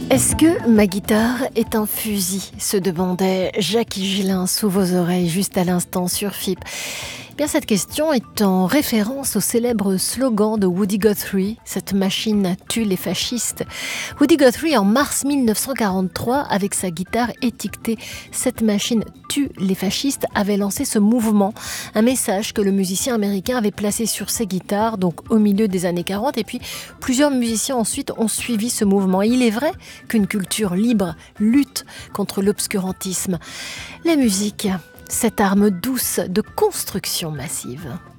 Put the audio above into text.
Est-ce que ma guitare est un fusil se demandait Jackie Gillin sous vos oreilles juste à l'instant sur FIP. Eh bien, cette question est en référence au célèbre slogan de Woody Guthrie, cette machine tue les fascistes. Woody Guthrie, en mars 1943, avec sa guitare étiquetée Cette machine tue les fascistes, avait lancé ce mouvement, un message que le musicien américain avait placé sur ses guitares, donc au milieu des années 40, et puis plusieurs musiciens ensuite ont suivi ce mouvement. Et il est vrai qu'une culture libre lutte contre l'obscurantisme. La musique, cette arme douce de construction massive.